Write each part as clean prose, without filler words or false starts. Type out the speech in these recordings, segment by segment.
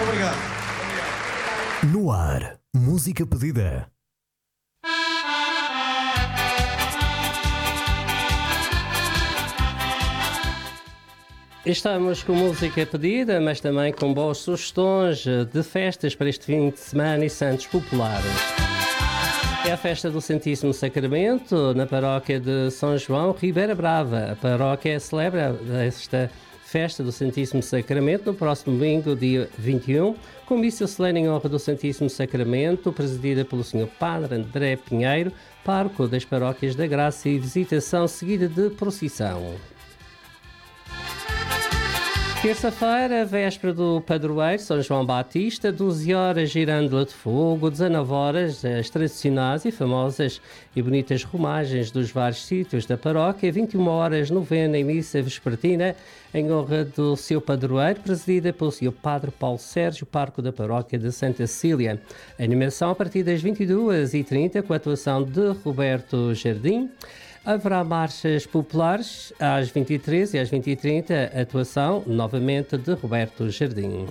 Obrigado. No ar, música pedida. Estamos com música pedida, mas também com boas sugestões de festas para este fim de semana e santos populares. É a festa do Santíssimo Sacramento na paróquia de São João, Ribeira Brava. A paróquia celebra esta festa do Santíssimo Sacramento no próximo domingo, dia 21, com missa solene em honra do Santíssimo Sacramento, presidida pelo Sr. Padre André Pinheiro, pároco das paróquias da Graça e Visitação, seguida de procissão. Terça-feira, véspera do padroeiro São João Batista, 12 horas girândola de fogo, 19 horas as tradicionais e famosas e bonitas romagens dos vários sítios da paróquia, 21 horas novena e missa vespertina em honra do seu padroeiro, presidida pelo Sr. Padre Paulo Sérgio, pároco da paróquia de Santa Cecília. A animação a partir das 22h30 com a atuação de Roberto Jardim. Haverá marchas populares às 23h e às 20h30, atuação novamente de Roberto Jardim.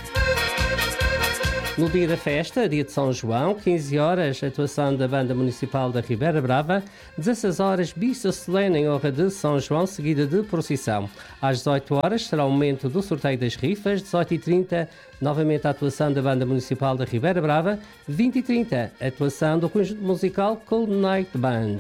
No dia da festa, dia de São João, 15 horas, atuação da Banda Municipal da Ribeira Brava, 16 horas, missa solene em honra de São João, seguida de procissão. Às 18 horas será o momento do sorteio das rifas, 18h30, novamente a atuação da Banda Municipal da Ribeira Brava, 20h30, atuação do conjunto musical Cold Night Band.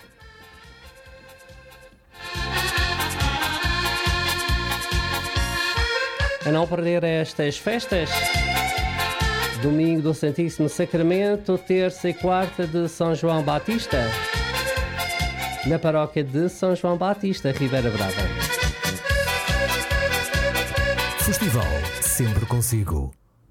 A não perder estas festas, domingo do Santíssimo Sacramento, terça e quarta de São João Batista, na paróquia de São João Batista, Ribeira Brava. Festival sempre consigo.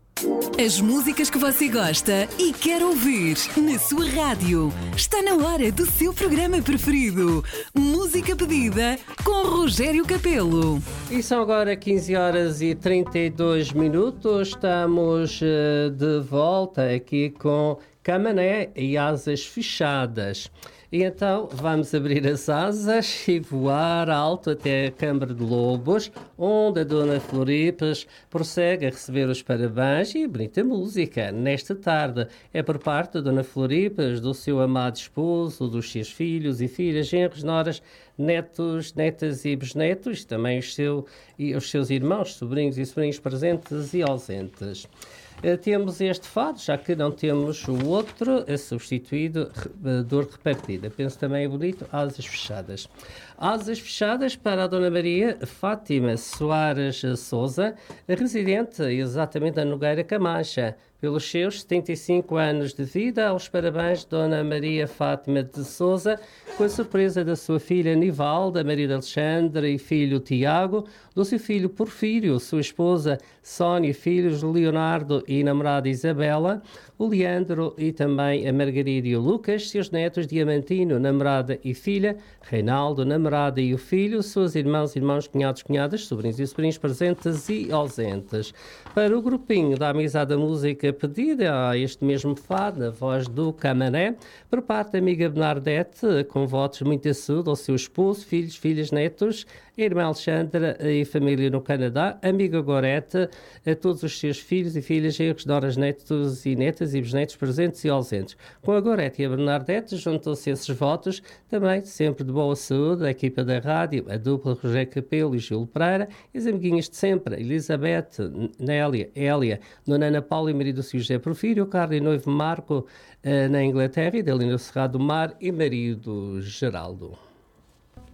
As músicas que você gosta e quer ouvir na sua rádio. Está na hora do seu programa preferido. Música pedida com Rogério Capelo. E são agora 15 horas e 32 minutos. Estamos de volta aqui com Camané e Asas Fechadas. E então vamos abrir as asas e voar alto até a Câmara de Lobos, onde a Dona Floripes prossegue a receber os parabéns e bonita música. Nesta tarde é por parte da Dona Floripes, do seu amado esposo, dos seus filhos e filhas, genros, noras, netos, netas e bisnetos, também os seus irmãos, sobrinhos e sobrinhos presentes e ausentes. Temos este fado, já que não temos o outro, substituído, dor repartida. Penso também é bonito, Asas Fechadas. Asas Fechadas para a Dona Maria Fátima Soares Sousa, residente exatamente da Nogueira Camacha. Pelos seus 75 anos de vida, aos parabéns, Dona Maria Fátima de Sousa, com a surpresa da sua filha Nivalda, marido Alexandre e filho Tiago, do seu filho Porfírio, sua esposa Sónia, filhos Leonardo e namorada Isabela, o Leandro e também a Margarida e o Lucas, seus netos Diamantino, namorada e filha, Reinaldo, namorada e o filho, suas irmãs, irmãos, cunhados, cunhadas, sobrinhos e sobrinhos presentes e ausentes. Para o grupinho da Amizade da Música pedida a este mesmo fado, na voz do Camané, por parte da amiga Bernadette, com votos muito açudo ao seu esposo, filhos, filhas, netos, irmã Alexandra e família no Canadá, amiga Gorete, a todos os seus filhos e filhas, genros, noras, netos e netas e bisnetos presentes e ausentes. Com a Gorete e a Bernadette juntou-se esses votos, também sempre de boa saúde, a equipa da rádio, a dupla Rogério Capelo e Gil Pereira, e as amiguinhas de sempre, Elizabeth, Nélia, Hélia, Dona Ana Paula e marido Sr. José Porfírio, Carlos e noivo Marco na Inglaterra, e Delina Serrado do Mar e marido Geraldo.